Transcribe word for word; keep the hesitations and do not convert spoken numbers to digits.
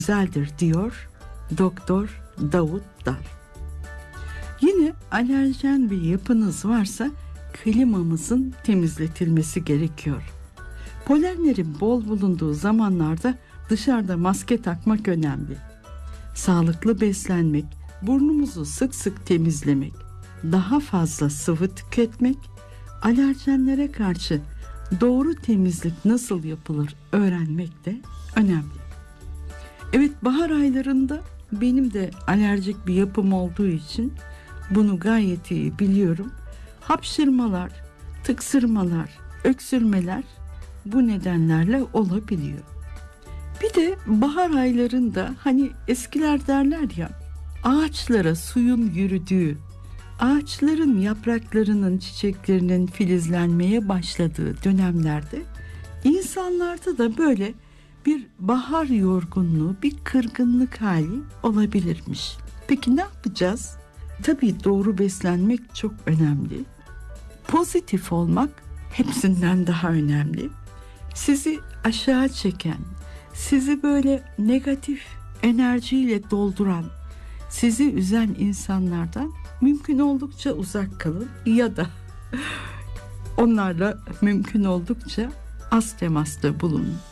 güzeldir diyor Doktor Davut Dar. Yine alerjen bir yapınız varsa klimamızın temizletilmesi gerekiyor. Polenlerin bol bulunduğu zamanlarda dışarıda maske takmak önemli. Sağlıklı beslenmek, burnumuzu sık sık temizlemek, daha fazla sıvı tüketmek, alerjenlere karşı doğru temizlik nasıl yapılır öğrenmek de önemli. Evet, bahar aylarında benim de alerjik bir yapım olduğu için bunu gayet iyi biliyorum. Hapşırmalar, tıksırmalar, öksürmeler bu nedenlerle olabiliyor. Bir de bahar aylarında hani eskiler derler ya, ağaçlara suyun yürüdüğü, ağaçların yapraklarının, çiçeklerinin filizlenmeye başladığı dönemlerde insanlarda da böyle bir bahar yorgunluğu, bir kırgınlık hali olabilirmiş. Peki ne yapacağız? Tabii doğru beslenmek çok önemli. Pozitif olmak hepsinden daha önemli. Sizi aşağı çeken, sizi böyle negatif enerjiyle dolduran, sizi üzen insanlardan mümkün oldukça uzak kalın ya da onlarla mümkün oldukça az temasta bulunun.